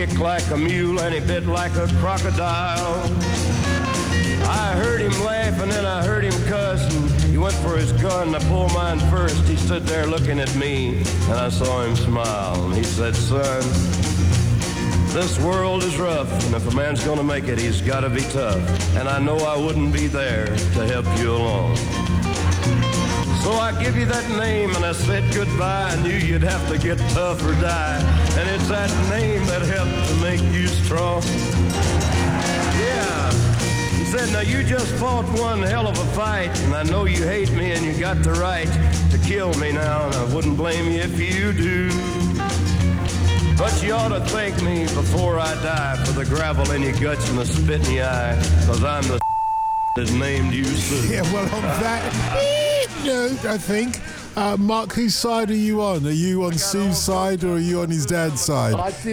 kicked like a mule and he bit like a crocodile. I heard him laugh and then I heard him cuss, and he went for his gun. I pulled mine first. He stood there looking at me and I saw him smile, and he said, son, this world is rough, and if a man's gonna make it, he's gotta be tough. And I know I wouldn't be there to help you along. So I give you that name and I said goodbye. I knew you'd have to get tough or die, and it's that name that helped to make you strong. Yeah. He said, now you just fought one hell of a fight, and I know you hate me and you got the right to kill me now, and I wouldn't blame you if you do. But you ought to thank me before I die for the gravel in your guts and the spit in your eye, cause I'm the that named you Sue. Yeah, well, on that note, I think, Mark, whose side are you on? Are you on Sue's side or are you on his dad's side?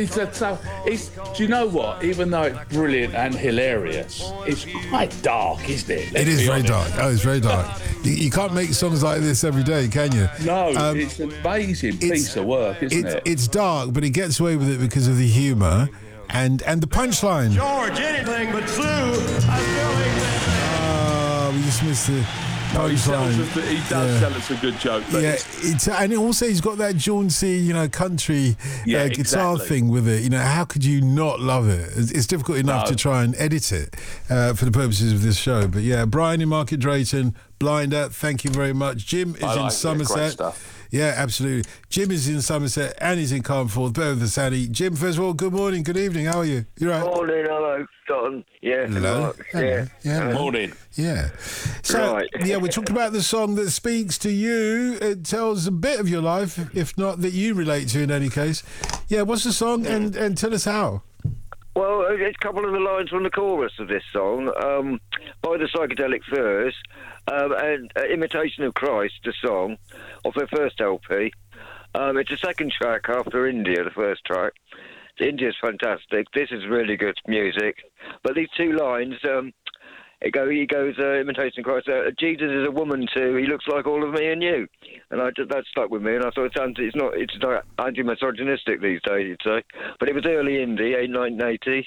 Do you know what? Even though it's brilliant and hilarious, it's quite dark, isn't it? It is very dark. Oh, it's very dark. You can't make songs like this every day, can you? No, it's an amazing piece of work, isn't it? It's dark, but he gets away with it because of the humour and the punchline. George, anything but Sue. I still ain't that. We just missed the punchline. He does tell us a good joke. And also he's got that jaunty, country guitar thing with it. How could you not love it? It's difficult enough to try and edit it for the purposes of this show. But yeah, Brian in Market Drayton, Blinder, thank you very much. Jim is in Somerset. Great stuff. Yeah, absolutely. Jim is in Somerset and he's in Carnforth, better than Sandy. Jim, first of all, good morning, good evening. How are you? You right? Morning, hello, Don. Yeah, hello. Mark. Yeah. Morning. Yeah. So, we're talking about the song that speaks to you. It tells a bit of your life, if not that you relate to in any case. Yeah, what's the song and tell us how? Well, it's a couple of the lines from the chorus of this song, by the Psychedelic Furs, and Imitation of Christ, the song, of their first LP. It's the second track after India, the first track. India's fantastic. This is really good music. But these two lines, he goes, Imitation of Christ, Jesus is a woman too, he looks like all of me and you. And that stuck with me, and I thought it's not anti-misogynistic these days, you'd say. But it was early indie, 1980,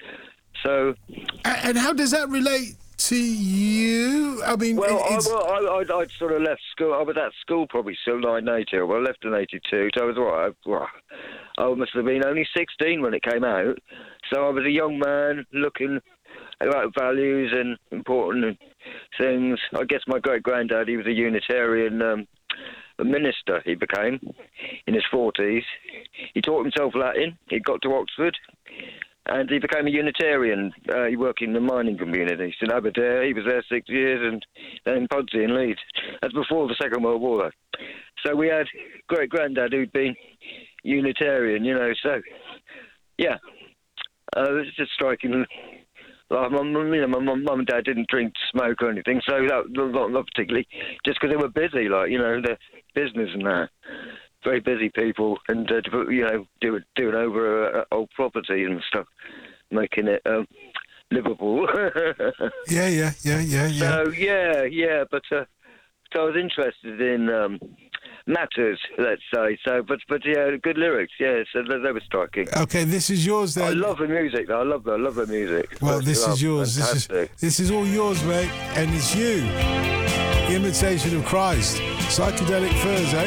so... And how does that relate to you? I mean... Well, I'd sort of left school. I was at school probably still 1980. Well, I left in 82, so I was I must have been only 16 when it came out. So I was a young man looking about values and important things. I guess my great-granddad, he was a Unitarian minister, he became, in his 40s. He taught himself Latin. He got to Oxford, and he became a Unitarian. He worked in the mining community. In Aberdare, he was there 6 years, and then in Pudsey in Leeds. That's before the Second World War, though. So we had great-granddad who'd been Unitarian, so, yeah. It's just striking. Like my mum and dad didn't drink, smoke or anything, so that not particularly. Just because they were busy, the business and that. Very busy people, and doing over old property and stuff, making it livable. Yeah. So but so I was interested in matters, let's say. So, but yeah, good lyrics. Yeah, so they were striking. Okay, this is yours then. I love the music, though. I love the music. Well, this is yours. This is all yours, mate, and it's you. Imitation of Christ, Psychedelic Furs, eh?